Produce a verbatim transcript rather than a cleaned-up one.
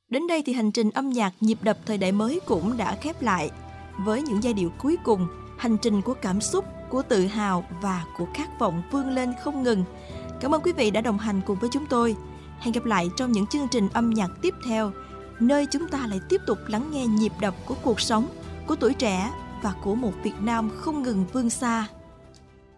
Đến đây thì hành trình âm nhạc nhịp đập thời đại mới cũng đã khép lại. Với những giai điệu cuối cùng, hành trình của cảm xúc, của tự hào và của khát vọng vươn lên không ngừng. Cảm ơn quý vị đã đồng hành cùng với chúng tôi. Hẹn gặp lại trong những chương trình âm nhạc tiếp theo, nơi chúng ta lại tiếp tục lắng nghe nhịp đập của cuộc sống, của tuổi trẻ và của một Việt Nam không ngừng vươn xa.